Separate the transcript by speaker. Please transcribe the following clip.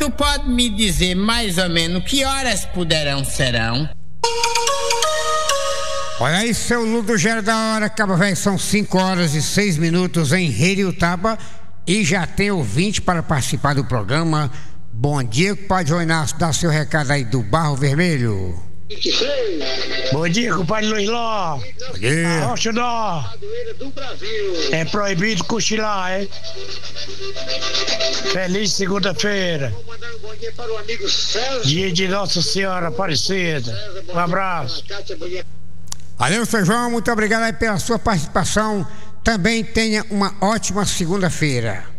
Speaker 1: tu pode me dizer mais ou menos que horas serão?
Speaker 2: Olha aí, seu Ludo Gera da hora, Cabo Velho, são 5 horas e 6 minutos em Heriotaba e já tem ouvinte para participar do programa. Bom dia, compadre João Inácio, dá seu recado aí do Barro Vermelho.
Speaker 3: Bom dia, compadre Luiz Ló.
Speaker 2: Bom dia.
Speaker 3: Arrocha Dó. É proibido cochilar, hein? Feliz segunda-feira. Dia de Nossa Senhora Aparecida. Um abraço.
Speaker 2: Valeu, seu João, muito obrigado aí pela sua participação. Também tenha uma ótima segunda-feira.